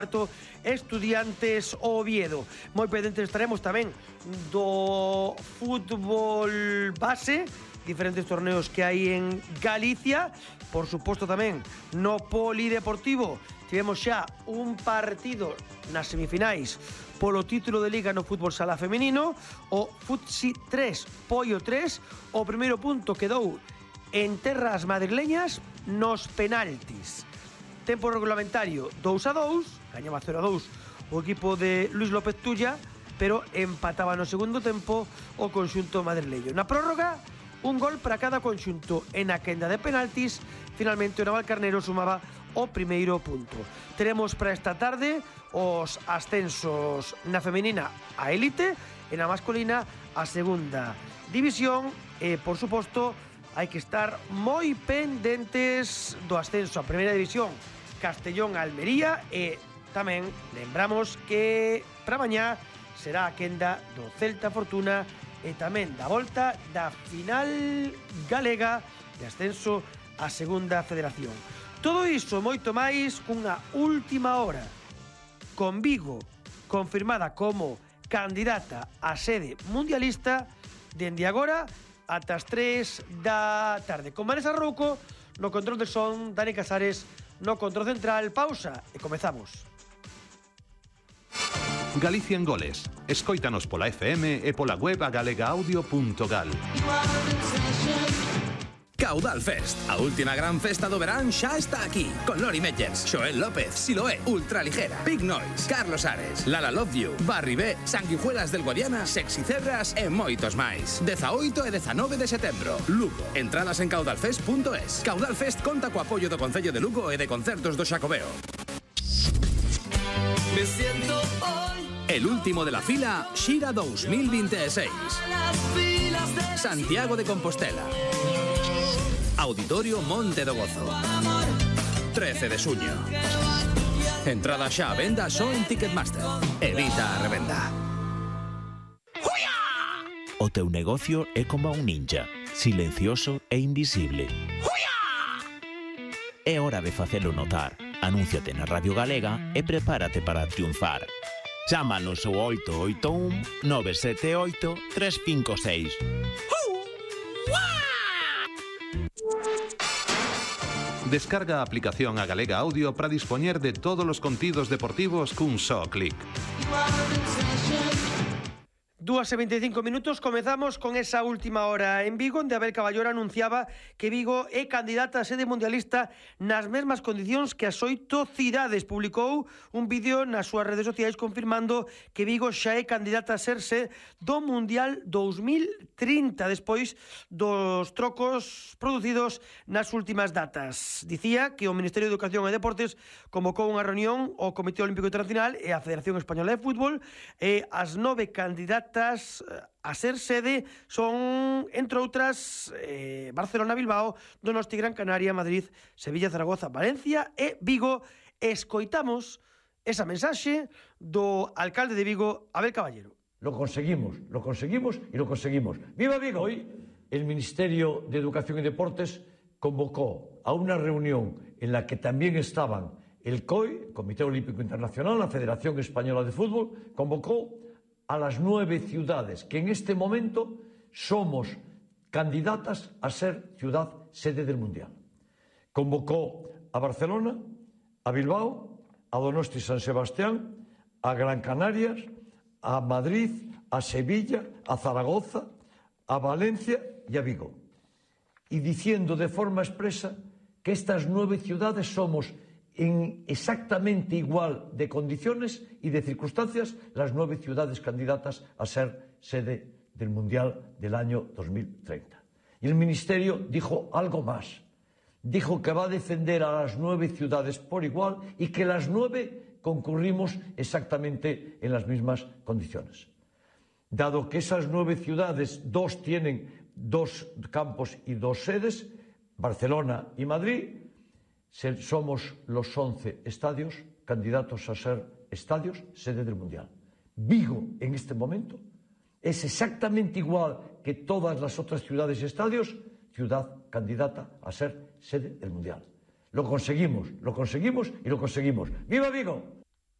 Estudiantes Oviedo. Moi pendentes estaremos tamén do fútbol base, diferentes torneos que hai en Galicia. Por suposto tamén no polideportivo tivemos xa un partido nas semifinais polo título de Liga no fútbol sala femenino, o Futsi 3, Pollo 3. O primeiro punto quedou en terras madrileñas nos penaltis. Tempo regulamentario 2-2, gañaba 0-2 o equipo de Luis López Tulla, pero empataba no segundo tempo o conxunto madrileño. Na prórroga, un gol para cada conxunto. En a quenda de penaltis, finalmente o Navalcarnero sumaba o primeiro punto. Teremos para esta tarde os ascensos na femenina a élite e na masculina a segunda división e, por suposto, hai que estar moi pendentes do ascenso a primeira división Castellón-Almería e tamén lembramos que para mañá será a quenda do Celta Fortuna e tamén da volta da final galega de ascenso á segunda federación. Todo iso moito máis cunha última hora con Vigo confirmada como candidata á sede mundialista dende agora ata as 3 da tarde. Con Vanessa Rouco no control de son, Dani Casares no control central. Pausa e comezamos. Galicia en Goles. Escóitanos pola FM e pola web agalegaaudio.gal. Caudal Fest, a última gran festa do verán xa está aquí, con Lori Meyers, Xoel López, Siloé, Ultraligera, Big Noise, Carlos Ares, Lala Love You, Barry B, Sanguijuelas del Guadiana, Sexy Cebras e moitos máis. 18 e 19 de setembro, Lugo. Entradas en caudalfest.es. Caudal Fest conta co apoio do Concello de Lugo e de Concertos do Xacobeo. Me siento hoy el último de la fila, Xira 2026. Santiago de Compostela. Auditorio Monte do Gozo. 13 de xuño. Entrada xa a venda só en Ticketmaster. Evita a revenda. O teu negocio é como un ninja, silencioso e invisible. É hora de facelo notar. Anúnciate na Radio Galega e prepárate para triunfar. Chámanos ao 881 978 356. Descarga a aplicación a Galega Audio para dispoñer de todos os contidos deportivos cun só clic. 2:25 minutos, comezamos con esa última hora en Vigo, onde Abel Caballero anunciaba que Vigo é candidata a sede mundialista nas mesmas condicións que as 8 cidades. Publicou un vídeo nas súas redes sociais confirmando que Vigo xa é candidata a serse do Mundial 2030, despois dos trocos producidos nas últimas datas. Dicía que o Ministerio de Educación e Deportes convocou unha reunión ao Comité Olímpico Internacional e a Federación Española de Fútbol e as 9 candidatas a ser sede son, entre outras, Barcelona, Bilbao, Donosti, Gran Canaria, Madrid, Sevilla, Zaragoza, Valencia e Vigo. Escoitamos esa mensaxe do alcalde de Vigo, Abel Caballero. Lo conseguimos y lo conseguimos. ¡Viva Vigo! Hoy el Ministerio de Educación y Deportes convocó a una reunión en la que también estaban el COI, Comité Olímpico Internacional, la Federación Española de Fútbol, convocó a las 9 ciudades que en este momento somos candidatas a ser ciudad sede del Mundial. Convocó a Barcelona, a Bilbao, a Donosti San Sebastián, a Gran Canarias, a Madrid, a Sevilla, a Zaragoza, a Valencia y a Vigo. Y diciendo de forma expresa que estas 9 ciudades somos en exactamente igual de condiciones y de circunstancias las 9 ciudades candidatas a ser sede del Mundial del año 2030. Y el Ministerio dijo algo más. Dijo que va a defender a las 9 ciudades por igual y que las 9 concurrimos exactamente en las mismas condiciones. Dado que esas 9 ciudades, 2 tienen 2 campos y 2 sedes, Barcelona y Madrid, somos los 11 estadios candidatos a ser estadios sede del Mundial. Vigo, en este momento, es exactamente igual que todas las otras ciudades y estadios, ciudad candidata a ser sede del Mundial. Lo conseguimos y lo conseguimos. ¡Viva Vigo!